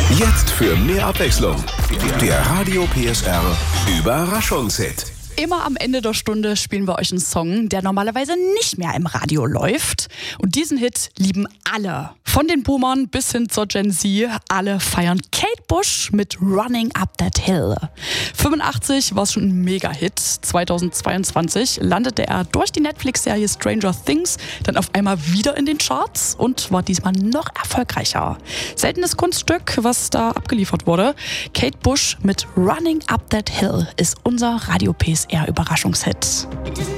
Jetzt für mehr Abwechslung. Der Radio PSR Überraschungshit. Immer am Ende der Stunde spielen wir euch einen Song, der normalerweise nicht mehr im Radio läuft. Und diesen Hit lieben alle. Von den Boomern bis hin zur Gen Z. Alle feiern Kate Bush mit Running Up That Hill. 85 war es schon ein Mega-Hit. 2022 landete er durch die Netflix-Serie Stranger Things dann auf einmal wieder in den Charts und war diesmal noch erfolgreicher. Seltenes Kunststück, was da abgeliefert wurde. Kate Bush mit Running Up That Hill ist unser Radio PSR Überraschungshit. It doesn't